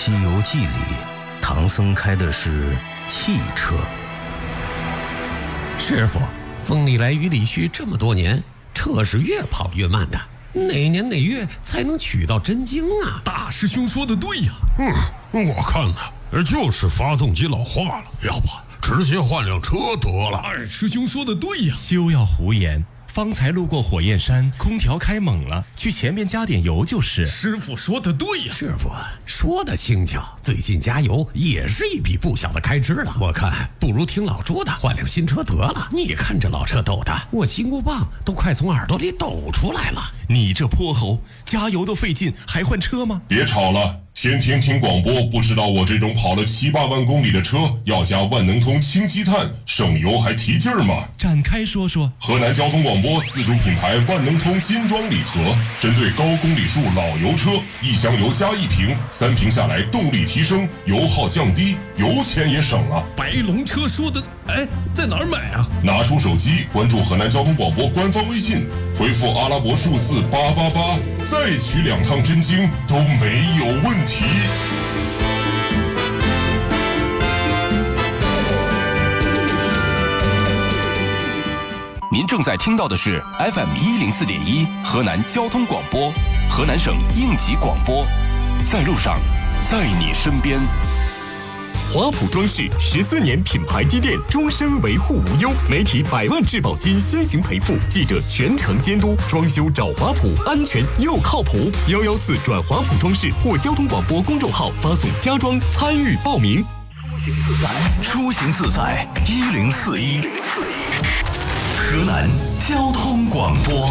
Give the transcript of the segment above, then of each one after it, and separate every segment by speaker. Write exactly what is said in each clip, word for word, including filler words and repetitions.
Speaker 1: 西游记》里，唐僧开的是汽车。
Speaker 2: 师傅，风里来雨里去这么多年，车是越跑越慢的，哪年哪月才能取到真经啊？
Speaker 3: 大师兄说的对呀。嗯，我看呢，就是发动机老化了，要不直接换辆车得了。二师兄说的对呀。
Speaker 4: 休要胡言，方才路过火焰山，空调开猛了，去前面加点油就是。
Speaker 3: 师傅说的对呀。
Speaker 2: 师傅说的轻巧，最近加油也是一笔不小的开支了。我看不如听老朱的，换辆新车得了。你看这老车抖的，我金箍棒都快从耳朵里抖出来了。
Speaker 4: 你这泼猴，加油都费劲，还换车吗？
Speaker 5: 别吵了。天天听广播，不知道我这种跑了七八万公里的车要加万能通氢积碳，省油还提劲儿吗？
Speaker 4: 展开说说。
Speaker 5: 河南交通广播自主品牌万能通金装礼盒，针对高公里数老油车，一箱油加一瓶，三瓶下来动力提升，油耗降低，油钱也省了。
Speaker 3: 白龙车说的，哎，在哪儿买啊？
Speaker 5: 拿出手机，关注河南交通广播官方微信，回复阿拉伯数字八八八，再取两趟真经都没有问题。
Speaker 4: 您正在听到的是 F M 一零四点一河南交通广播，河南省应急广播，在路上，在你身边。
Speaker 6: 华普装饰十四年品牌积淀，终身维护无忧，媒体百万质保金先行赔付，记者全程监督，装修找华普，安全又靠谱。幺幺四转华普装饰或交通广播公众号发送家装参与报名。
Speaker 4: 出行自在一零四一，河南交通广播。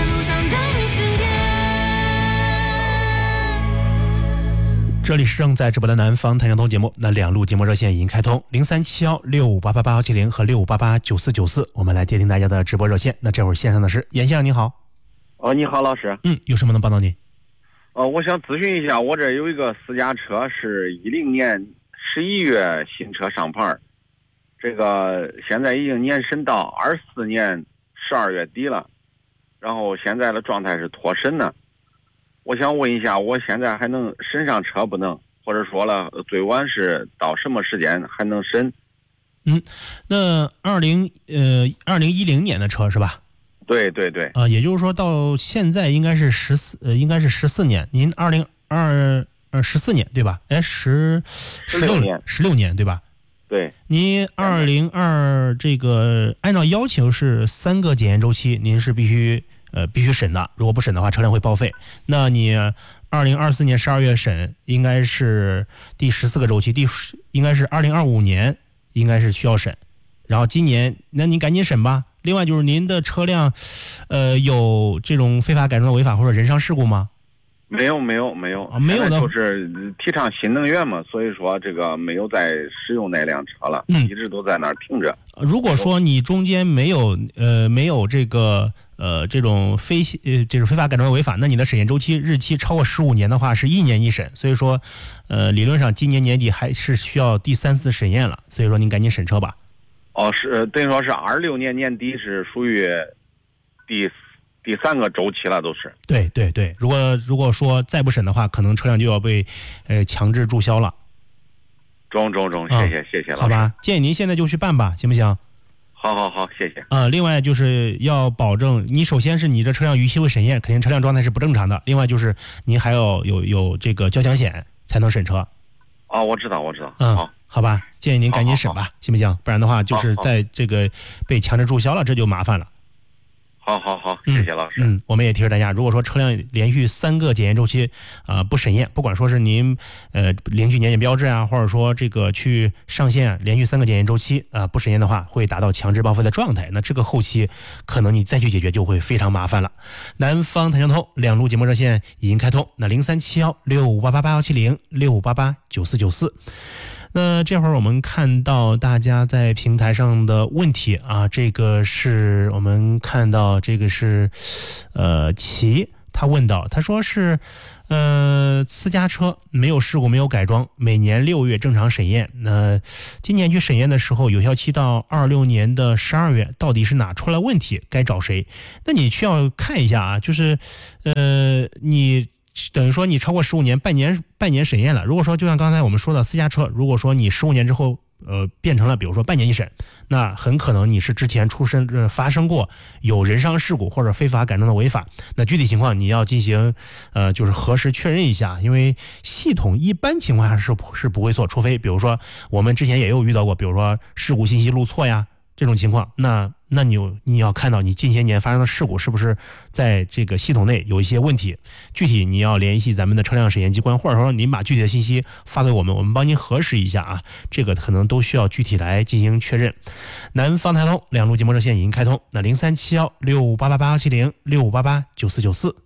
Speaker 7: 这里是正在直播的南方谈交通节目，那两路节目热线已经开通，零三七幺六五八八八幺七零和六五八八九四九四，我们来接听大家的直播热线。那这会儿线上的是严先生，你好。
Speaker 8: 哦，你好，老师。
Speaker 7: 嗯，有什么能帮到您？
Speaker 8: 哦，我想咨询一下，我这有一个私家车，是一零年十一月新车上牌，这个现在已经年审到二四年十二月底了，然后现在的状态是脱审呢。我想问一下，我现在还能审上车不能？或者说了，最晚是到什么时间还能审？
Speaker 7: 嗯，那二零呃二零一零年的车是吧？
Speaker 8: 对对对。
Speaker 7: 啊、呃，也就是说到现在应该是十四呃应该是十四年。您二零二呃十四年对吧？哎十十六年十六年对吧？
Speaker 8: 对。
Speaker 7: 您二零二这个按照要求是三个检验周期，您是必须。呃，必须审的，如果不审的话，车辆会报废。那你二零二四年十二月审，应该是第十四个周期，第应该是二零二五年应该是需要审。然后今年，那您赶紧审吧。另外就是您的车辆，呃，有这种非法改装的违法或者人伤事故吗？
Speaker 8: 没有，没有，没有，
Speaker 7: 啊、没有的，
Speaker 8: 就是提倡新能源嘛，所以说这个没有再使用那辆车了，嗯，一直都在那儿停着。
Speaker 7: 如果说你中间没有呃没有这个呃这种非呃这种非法改装违法，那你的审验周期日期超过十五年的话，是一年一审，所以说呃理论上今年年底还是需要第三次审验了，所以说您赶紧审车吧。
Speaker 8: 哦，是等于说是二六年年底是属于第第三个周期了，都是。
Speaker 7: 对对对，如果如果说再不审的话，可能车辆就要被呃强制注销了。
Speaker 8: 中中中，谢谢、嗯、谢谢老师。
Speaker 7: 好吧，建议您现在就去办吧，行不行？
Speaker 8: 好好好，谢谢。
Speaker 7: 啊、呃，另外就是要保证，你首先是你的车辆逾期未审验，肯定车辆状态是不正常的。另外就是您还要有有这个交强险才能审车。
Speaker 8: 哦，我知道我知道。
Speaker 7: 嗯，
Speaker 8: 好，
Speaker 7: 好吧，建议您赶紧审吧，行不行？不然的话就是在这个被强制注销了，这就麻烦了。
Speaker 8: 好好好，谢谢老师。
Speaker 7: 嗯，我们也提示大家，如果说车辆连续三个检验周期啊、呃、不审验，不管说是您呃领取年检标志啊，或者说这个去上线、啊、连续三个检验周期啊、呃、不审验的话，会达到强制报废的状态。那这个后期可能你再去解决就会非常麻烦了。南方谈交通两路节目热线已经开通，那零三七幺六五八八八幺七零六五八八九四九四。那这会儿我们看到大家在平台上的问题啊，这个是我们看到这个是呃齐他问到，他说是呃私家车没有事故没有改装，每年六月正常审验，那今年去审验的时候有效期到二六年的十二月，到底是哪出了问题，该找谁？那你需要看一下啊，就是呃你等于说你超过十五年半年半年审验了。如果说就像刚才我们说的私家车，如果说你十五年之后呃变成了比如说半年一审，那很可能你是之前出生呃发生过有人伤事故或者非法改装的违法。那具体情况你要进行呃就是核实确认一下，因为系统一般情况下是是不会错，除非比如说我们之前也有遇到过，比如说事故信息录错呀这种情况，那那你有你要看到你近些年发生的事故是不是在这个系统内有一些问题，具体你要联系咱们的车辆审验机关，或者说您把具体的信息发给我们，我们帮您核实一下啊，这个可能都需要具体来进行确认。南方台通两路节目热线已经开通，那零三七幺六五八八八七零六五八八九四九四。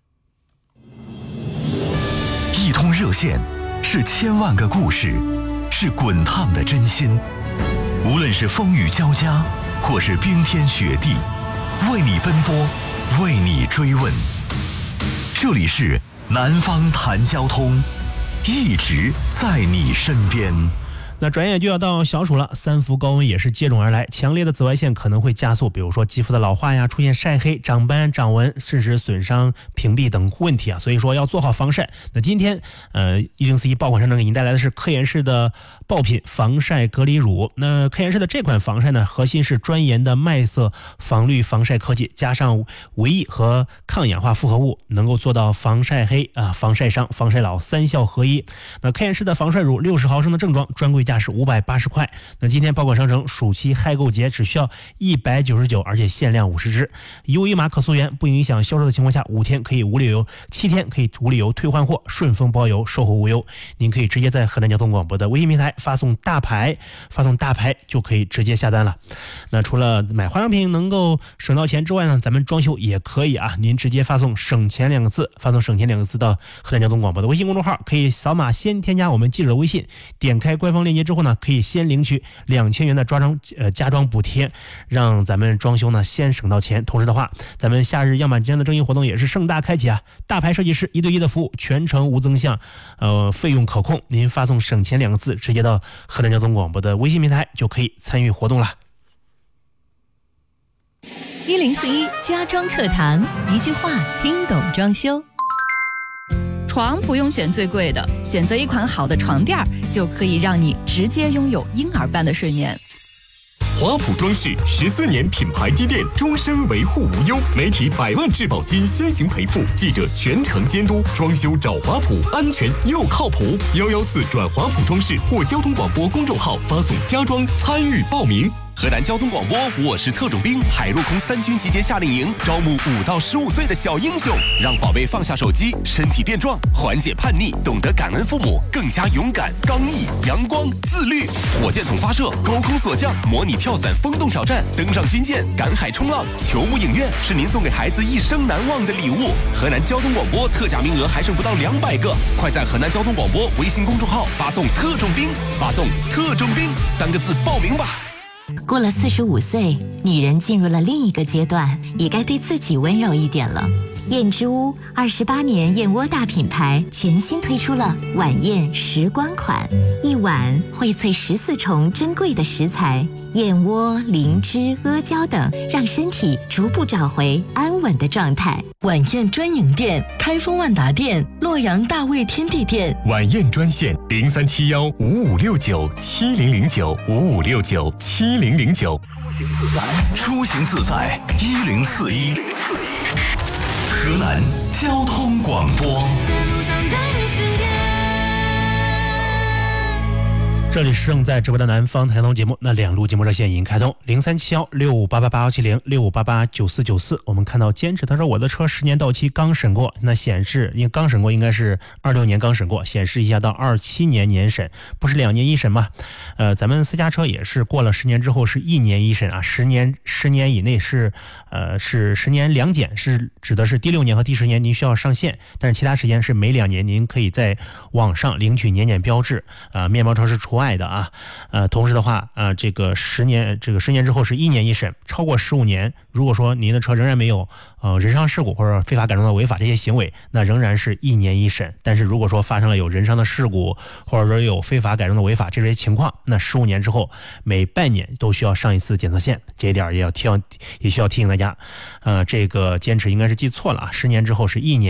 Speaker 9: 一通热线是千万个故事，是滚烫的真心。无论是风雨交加，或是冰天雪地，为你奔波，为你追问。这里是南方谈交通，一直在你身边。
Speaker 7: 那转眼就要到小暑了，三伏高温也是接踵而来，强烈的紫外线可能会加速，比如说肌肤的老化呀，出现晒黑、长斑、长纹，甚至损伤屏蔽等问题啊，所以说要做好防晒。那今天呃一零四一爆款商城给您带来的是科颜氏的爆品防晒隔离乳。那科颜氏的这款防晒呢，核心是专研的麦色防绿防晒科技，加上维 E 和抗氧化复合物，能够做到防晒黑啊、防晒伤、防晒老三效合一。那科颜氏的防晒乳六十毫升的正装，专柜价是五百八十块。那今天爆款商城暑期嗨购节只需要一百九十九，而且限量五十支，优一码可溯源，不影响销售的情况下，五天可以无理由，七天可以无理由退换货，顺丰包邮，售后无忧。您可以直接在河南交通广播的微信平台发送大牌，发送大牌就可以直接下单了。那除了买化妆品能够省到钱之外呢，咱们装修也可以啊，您直接发送省钱两个字，发送省钱两个字到河南交通广播的微信公众号，可以扫码先添加我们记者的微信，点开官方链接之后呢，可以先领取两千元的抓装呃家装补贴，让咱们装修呢先省到钱。同时的话，咱们夏日样板间的征集活动也是盛大开启啊！大牌设计师一对一的服务，全程无增项，呃费用可控。您发送省钱两个字，直接到河南交通广播的微信平台就可以参与活动了。
Speaker 10: 一零四一家装课堂，一句话听懂装修。床不用选最贵的，选择一款好的床垫就可以让你直接拥有婴儿般的睡眠。
Speaker 6: 华普装饰十四年品牌积淀，终身维护无忧，媒体百万质保金先行赔付，记者全程监督，装修找华普，安全又靠谱。幺幺四转华普装饰或交通广播公众号发送家装参与报名。
Speaker 4: 河南交通广播，我是特种兵，海陆空三军集结夏令营，招募五到十五岁的小英雄，让宝贝放下手机，身体变壮，缓解叛逆，懂得感恩父母，更加勇敢、刚毅、阳光、自律。火箭筒发射、高空锁降、模拟跳伞、风洞挑战，登上军舰、赶海冲浪、球幕影院，是您送给孩子一生难忘的礼物。河南交通广播特价名额还剩不到两百个，快在河南交通广播微信公众号发送“特种兵”，发送“特种兵”三个字报名吧。
Speaker 11: 过了四十五岁，女人进入了另一个阶段，也该对自己温柔一点了。燕之屋二十八年燕窝大品牌全新推出了晚宴时光款，一碗荟萃十四重珍贵的食材，燕窝、灵芝、阿胶等，让身体逐步找回安稳的状态。
Speaker 12: 晚宴专营店：开封万达店、洛阳大味天地店。
Speaker 6: 晚宴专线：零三七幺五五六九七零零九五五六九七零零九。
Speaker 9: 出行自在一零四一，河南交通广播。
Speaker 7: 这里是正在直播的南方台通节目，那两路节目热线已经开通，零三七幺六五八八八幺七零六五八八九四九四。我们看到坚持，他说我的车十年到期刚审过，那显示因为刚审过应该是二六年刚审过，显示一下到二七年年审，不是两年一审嘛？呃，咱们私家车也是过了十年之后是一年一审啊，十年十年以内是呃是十年两检，是指的是第六年和第十年您需要上线，但是其他时间是每两年您可以在网上领取年检标志，啊、呃，面包车是除外的啊，呃，同时的话，呃，这个十年，这个十年之后是一年一审，超过十五年，如果说您的车仍然没有呃人伤事故或者非法改装的违法这些行为，那仍然是一年一审。但是如果说发生了有人伤的事故，或者说有非法改装的违法这些情况，那十五年之后每半年都需要上一次检测线，这一点也要提，也需要提醒大家，呃，这个坚持应该是记错了啊，十年之后是一年。